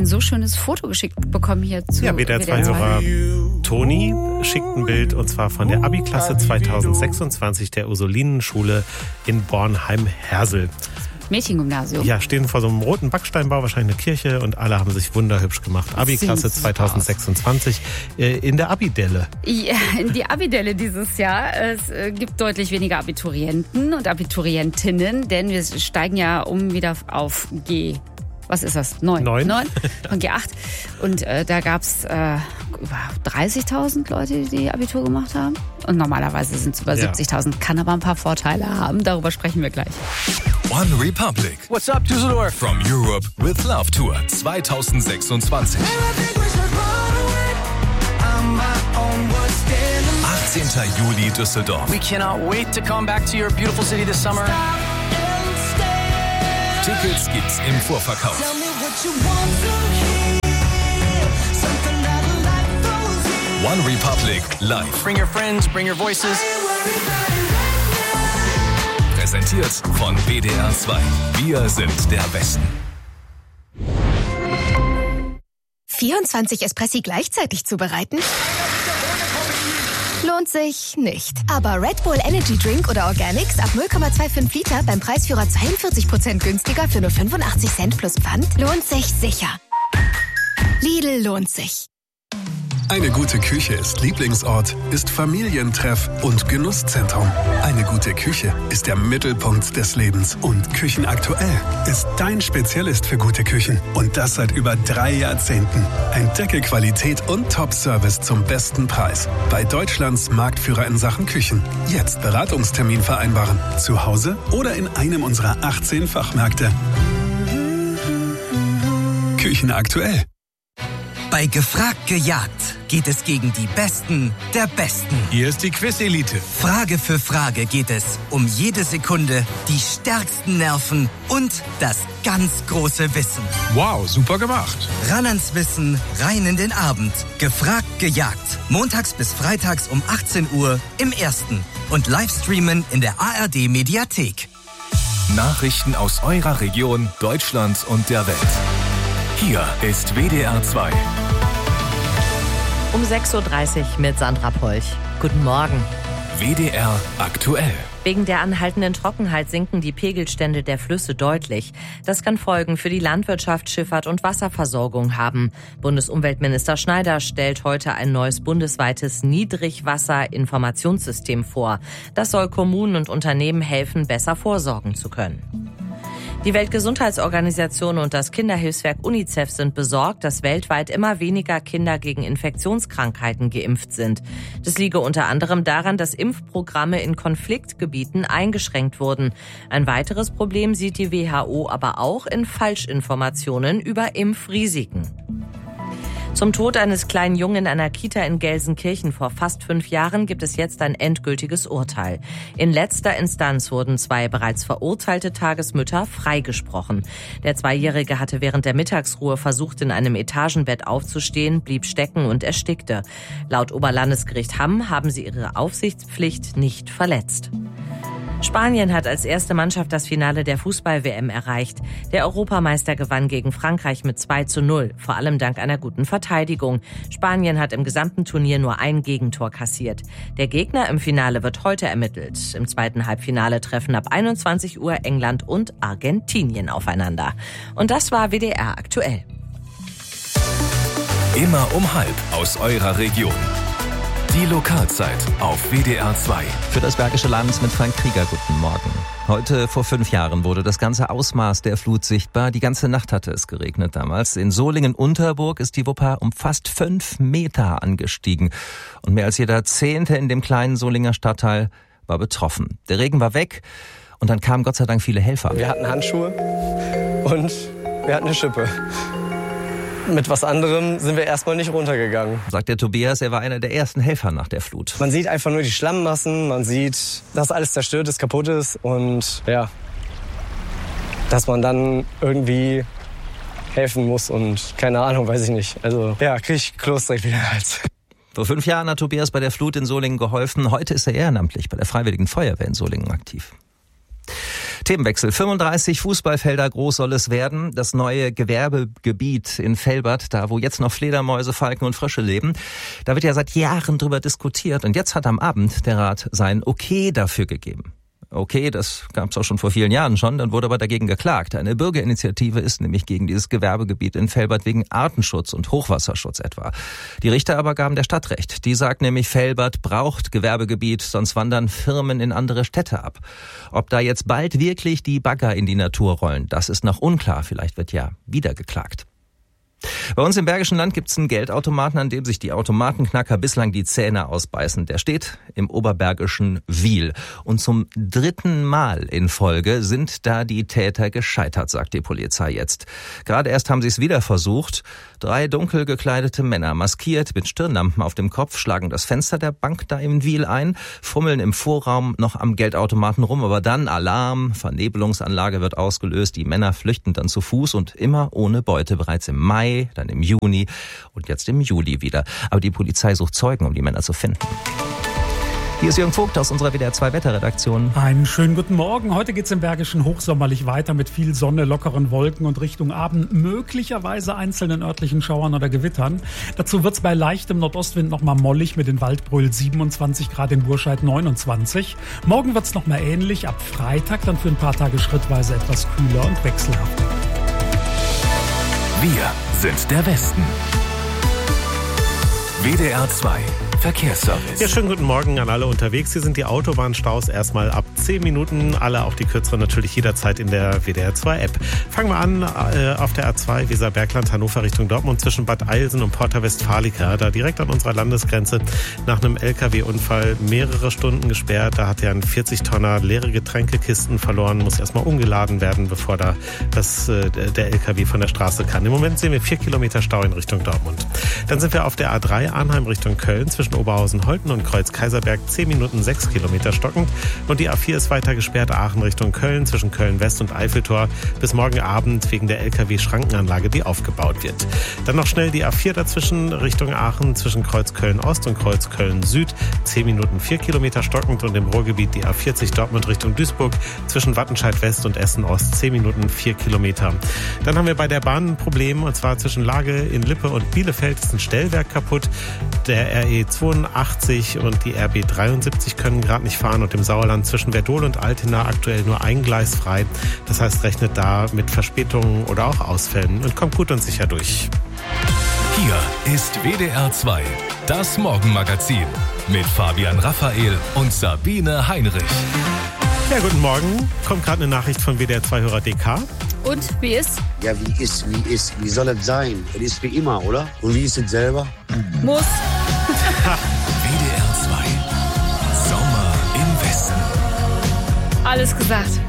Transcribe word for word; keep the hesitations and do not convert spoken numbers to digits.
ein so schönes Foto geschickt bekommen hier zu Ja, W D R zwei Hörer Toni schickt ein Bild und zwar von der Abi-Klasse zweitausendsechsundzwanzig der Ursulinenschule in Bornheim-Hersel. Mädchengymnasium. Ja, stehen vor so einem roten Backsteinbau, wahrscheinlich eine Kirche und alle haben sich wunderhübsch gemacht. Abi-Klasse zweitausendsechsundzwanzig äh, in der Abidelle. Ja, in die Abidelle dieses Jahr. Es äh, gibt deutlich weniger Abiturienten und Abiturientinnen, denn wir steigen ja um wieder auf G. Was ist das? Neun. Neun. Neun von G acht. Und äh, da gab es äh, über dreißigtausend Leute, die Abitur gemacht haben. Und normalerweise sind es über Ja. siebzigtausend. Kann aber ein paar Vorteile haben. Darüber sprechen wir gleich. One Republic. What's up, Düsseldorf? From Europe with Love Tour zweitausendsechsundzwanzig. achtzehnten Juli Düsseldorf. We cannot wait to come back to your beautiful city this summer. Tickets gibt's im Vorverkauf. One Republic live. Bring your friends, bring your voices. Präsentiert von W D R zwei. Wir sind der Westen. vierundzwanzig Espressi gleichzeitig zubereiten? Lohnt sich nicht. Aber Red Bull Energy Drink oder Organics ab null Komma fünfundzwanzig Liter beim Preisführer zweiundvierzig Prozent günstiger für nur fünfundachtzig Cent plus Pfand lohnt sich sicher. Lidl lohnt sich. Eine gute Küche ist Lieblingsort, ist Familientreff und Genusszentrum. Eine gute Küche ist der Mittelpunkt des Lebens. Und Küchenaktuell ist dein Spezialist für gute Küchen. Und das seit über drei Jahrzehnten. Entdecke Qualität und Top-Service zum besten Preis. Bei Deutschlands Marktführer in Sachen Küchen. Jetzt Beratungstermin vereinbaren. Zu Hause oder in einem unserer achtzehn Fachmärkte. Küchenaktuell. Bei Gefragt gejagt geht es gegen die Besten der Besten. Hier ist die Quiz-Elite. Frage für Frage geht es um jede Sekunde, die stärksten Nerven und das ganz große Wissen. Wow, super gemacht. Ran ans Wissen, rein in den Abend. Gefragt gejagt. Montags bis freitags um achtzehn Uhr im Ersten. Und Livestreamen in der A R D-Mediathek. Nachrichten aus eurer Region, Deutschland und der Welt. Hier ist W D R zwei. Um sechs Uhr dreißig mit Sandra Polch. Guten Morgen. W D R aktuell. Wegen der anhaltenden Trockenheit sinken die Pegelstände der Flüsse deutlich. Das kann Folgen für die Landwirtschaft, Schifffahrt und Wasserversorgung haben. Bundesumweltminister Schneider stellt heute ein neues bundesweites Niedrigwasserinformationssystem vor. Das soll Kommunen und Unternehmen helfen, besser vorsorgen zu können. Die Weltgesundheitsorganisation und das Kinderhilfswerk UNICEF sind besorgt, dass weltweit immer weniger Kinder gegen Infektionskrankheiten geimpft sind. Das liege unter anderem daran, dass Impfprogramme in Konfliktgebieten eingeschränkt wurden. Ein weiteres Problem sieht die W H O aber auch in Falschinformationen über Impfrisiken. Zum Tod eines kleinen Jungen in einer Kita in Gelsenkirchen vor fast fünf Jahren gibt es jetzt ein endgültiges Urteil. In letzter Instanz wurden zwei bereits verurteilte Tagesmütter freigesprochen. Der Zweijährige hatte während der Mittagsruhe versucht, in einem Etagenbett aufzustehen, blieb stecken und erstickte. Laut Oberlandesgericht Hamm haben sie ihre Aufsichtspflicht nicht verletzt. Spanien hat als erste Mannschaft das Finale der Fußball-W M erreicht. Der Europameister gewann gegen Frankreich mit zwei zu null, vor allem dank einer guten Verteidigung. Spanien hat im gesamten Turnier nur ein Gegentor kassiert. Der Gegner im Finale wird heute ermittelt. Im zweiten Halbfinale treffen ab einundzwanzig Uhr England und Argentinien aufeinander. Und das war W D R aktuell. Immer um halb aus eurer Region. Die Lokalzeit auf W D R zwei. Für das Bergische Land mit Frank Krieger, guten Morgen. Heute vor fünf Jahren wurde das ganze Ausmaß der Flut sichtbar. Die ganze Nacht hatte es geregnet damals. In Solingen-Unterburg ist die Wupper um fast fünf Meter angestiegen. Und mehr als jeder Zehnte in dem kleinen Solinger Stadtteil war betroffen. Der Regen war weg und dann kamen Gott sei Dank viele Helfer. Wir hatten Handschuhe und wir hatten eine Schippe. Mit was anderem sind wir erstmal nicht runtergegangen. Sagt der Tobias, er war einer der ersten Helfer nach der Flut. Man sieht einfach nur die Schlammmassen, man sieht, dass alles zerstört ist, kaputt ist und ja, dass man dann irgendwie helfen muss und keine Ahnung, weiß ich nicht. Also ja, krieg ich Kloß direkt wieder Hals. Vor fünf Jahren hat Tobias bei der Flut in Solingen geholfen. Heute ist er ehrenamtlich bei der Freiwilligen Feuerwehr in Solingen aktiv. Themenwechsel. fünfunddreißig Fußballfelder groß soll es werden. Das neue Gewerbegebiet in Velbert, da wo jetzt noch Fledermäuse, Falken und Frösche leben. Da wird ja seit Jahren drüber diskutiert. Und jetzt hat am Abend der Rat sein Okay dafür gegeben. Okay, das gab es auch schon vor vielen Jahren schon, dann wurde aber dagegen geklagt. Eine Bürgerinitiative ist nämlich gegen dieses Gewerbegebiet in Velbert wegen Artenschutz und Hochwasserschutz etwa. Die Richter aber gaben der Stadt recht. Die sagt nämlich, Velbert braucht Gewerbegebiet, sonst wandern Firmen in andere Städte ab. Ob da jetzt bald wirklich die Bagger in die Natur rollen, das ist noch unklar. Vielleicht wird ja wieder geklagt. Bei uns im Bergischen Land gibt's einen Geldautomaten, an dem sich die Automatenknacker bislang die Zähne ausbeißen. Der steht im oberbergischen Wil. Und zum dritten Mal in Folge sind da die Täter gescheitert, sagt die Polizei jetzt. Gerade erst haben sie es wieder versucht. Drei dunkel gekleidete Männer, maskiert mit Stirnlampen auf dem Kopf, schlagen das Fenster der Bank da im Wil ein, fummeln im Vorraum noch am Geldautomaten rum, aber dann Alarm, Vernebelungsanlage wird ausgelöst, die Männer flüchten dann zu Fuß und immer ohne Beute, bereits im Mai, dann im Juni und jetzt im Juli wieder. Aber die Polizei sucht Zeugen, um die Männer zu finden. Hier ist Jürgen Vogt aus unserer W D R zwei Wetterredaktion. Einen schönen guten Morgen. Heute geht's im Bergischen hochsommerlich weiter mit viel Sonne, lockeren Wolken und Richtung Abend möglicherweise einzelnen örtlichen Schauern oder Gewittern. Dazu wird's bei leichtem Nordostwind nochmal mollig mit den Waldbröl siebenundzwanzig Grad, in Burscheid neunundzwanzig. Morgen wird's nochmal ähnlich, ab Freitag dann für ein paar Tage schrittweise etwas kühler und wechselhafter. Wir sind der Westen. W D R zwei Verkehrsservice. Ja, schönen guten Morgen an alle unterwegs. Hier sind die Autobahnstaus erstmal ab zehn Minuten. Alle, auch die kürzeren, natürlich jederzeit in der W D R zwei App. Fangen wir an äh, auf der A zwei Weserbergland, Hannover Richtung Dortmund zwischen Bad Eilsen und Porta Westfalica. Da direkt an unserer Landesgrenze nach einem L K W-Unfall mehrere Stunden gesperrt. Da hat er ein vierzig Tonner leere Getränkekisten verloren. Muss erstmal umgeladen werden, bevor da das, äh, der L K W von der Straße kann. Im Moment sehen wir vier Kilometer Stau in Richtung Dortmund. Dann sind wir auf der A drei Arnheim Richtung Köln zwischen Oberhausen-Holten und Kreuz-Kaiserberg zehn Minuten sechs Kilometer stockend. Und die A vier ist weiter gesperrt, Aachen Richtung Köln zwischen Köln-West und Eiffeltor bis morgen Abend wegen der L K W-Schrankenanlage, die aufgebaut wird. Dann noch schnell die A vier dazwischen Richtung Aachen zwischen Kreuz Köln-Ost und Kreuz Köln-Süd zehn Minuten vier Kilometer stockend und im Ruhrgebiet die A vierzig Dortmund Richtung Duisburg zwischen Wattenscheid-West und Essen-Ost zehn Minuten vier Kilometer. Dann haben wir bei der Bahn ein Problem und zwar zwischen Lage in Lippe und Bielefeld ist ein Stellwerk kaputt. Der R E zweiundachtzig und die R B dreiundsiebzig können gerade nicht fahren und im Sauerland zwischen Werdohl und Altena aktuell nur ein Gleis frei. Das heißt, rechnet da mit Verspätungen oder auch Ausfällen und kommt gut und sicher durch. Hier ist W D R zwei, das Morgenmagazin mit Fabian Raphael und Sabine Heinrich. Ja, guten Morgen. Kommt gerade eine Nachricht von W D R zwei-Hörer D K. Und, wie ist? Ja, wie ist, wie ist, wie soll es sein? Es ist wie immer, oder? Und wie ist es selber? Muss. W D R zwei, Sommer im Westen. Alles gesagt.